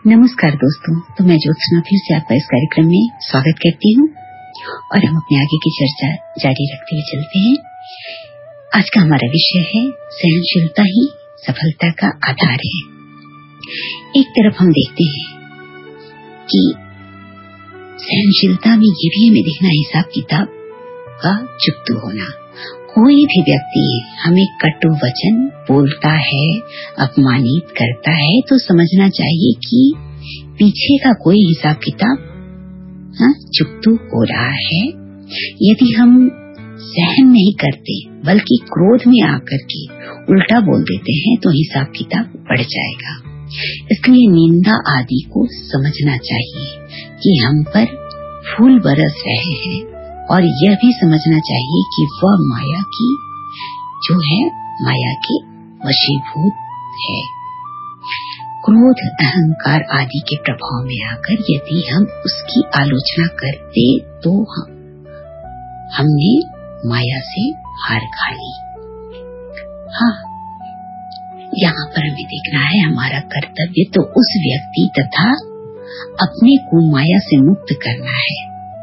नमस्कार दोस्तों, तो मैं ज्योत्सना फिर से आपका इस कार्यक्रम में स्वागत करती हूँ और हम अपने आगे की चर्चा जारी रखते हुए चलते हैं। आज का हमारा विषय है सहनशीलता ही सफलता का आधार है। एक तरफ हम देखते हैं कि सहनशीलता में ये भी हमें देखना हिसाब किताब का चुकतू होना। कोई भी व्यक्ति हमें कटु वचन बोलता है, अपमानित करता है, तो समझना चाहिए कि पीछे का कोई हिसाब किताब चुकतू हो रहा है। यदि हम सहन नहीं करते बल्कि क्रोध में आकर के उल्टा बोल देते हैं तो हिसाब किताब बढ़ जाएगा। इसलिए निंदा आदि को समझना चाहिए कि हम पर फूल बरस रहे हैं और यह भी समझना चाहिए कि वह माया की जो है माया के वशीभूत है। क्रोध, अहंकार आदि के प्रभाव में आकर यदि हम उसकी आलोचना करते तो हमने माया से हार खा ली। हाँ, यहाँ पर हमें देखना है हमारा कर्तव्य तो उस व्यक्ति तथा अपने को माया से मुक्त करना है।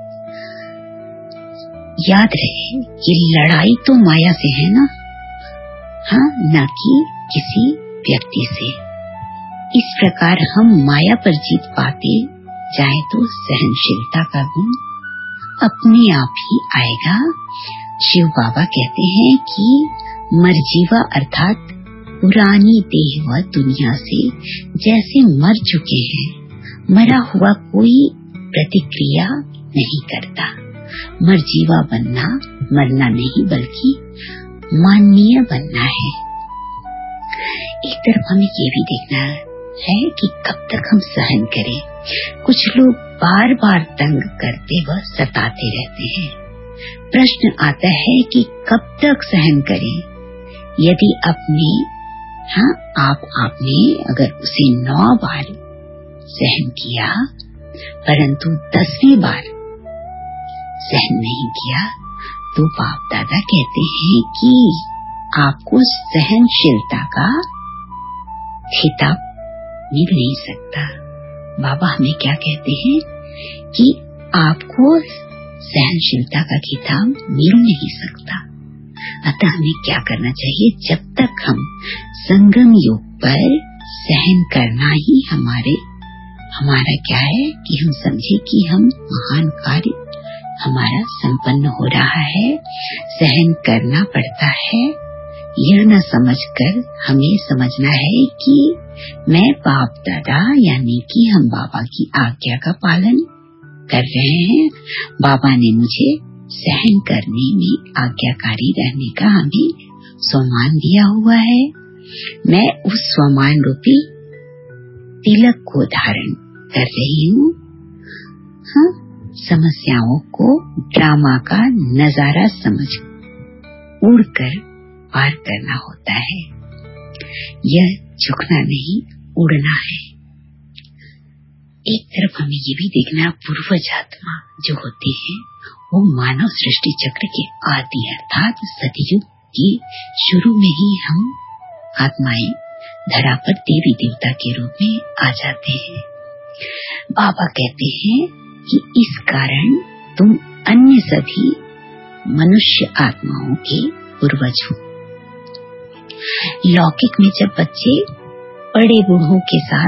याद रहे कि लड़ाई तो माया से है ना, हाँ, न कि किसी व्यक्ति से। इस प्रकार हम माया पर जीत पाते जाए तो सहनशीलता का गुण अपने आप ही आएगा। शिव बाबा कहते हैं कि मरजीवा अर्थात पुरानी देह व दुनिया से जैसे मर चुके हैं, मरा हुआ कोई प्रतिक्रिया नहीं करता। मरजीवा बनना मरना नहीं बल्कि माननीय बनना है। एक तरफ हमें ये भी देखना है कि कब तक हम सहन करें। कुछ लोग बार बार तंग करते व सताते रहते हैं। प्रश्न आता है कि कब तक सहन करें। यदि आपने अगर उसे 9 बार सहन किया परंतु 10वीं बार सहन नहीं किया तो बाप दादा कहते हैं कि आपको सहनशीलता का खिताब मिल नहीं सकता। बाबा हमें क्या कहते हैं कि आपको सहनशीलता का खिताब मिल नहीं सकता। अतः हमें क्या करना चाहिए, जब तक हम संगम योग पर सहन करना ही हमारा क्या है कि हम समझे कि हम महान कार्य हमारा संपन्न हो रहा है। सहन करना पड़ता है, यह न समझकर हमें समझना है कि मैं बाप दादा यानी कि हम बाबा की आज्ञा का पालन कर रहे हैं। बाबा ने मुझे सहन करने में आज्ञाकारी रहने का हमें सम्मान दिया हुआ है। मैं उस सम्मान रूपी तिलक को धारण कर रही हूँ। हाँ, समस्याओं को ड्रामा का नजारा समझ उड़कर पार करना होता है। यह झुकना नहीं, उड़ना है। एक तरफ हमें ये भी देखना, पूर्वज आत्मा जो होते हैं वो मानव सृष्टि चक्र के आदि अर्थात सतयुग की शुरू में ही हम आत्माएं धरा पर देवी देवता के रूप में आ जाते हैं। बाबा कहते हैं कि इस कारण तुम अन्य सभी मनुष्य आत्माओं के पूर्वज हो। लौकिक में जब बच्चे बड़े बूढ़ों के साथ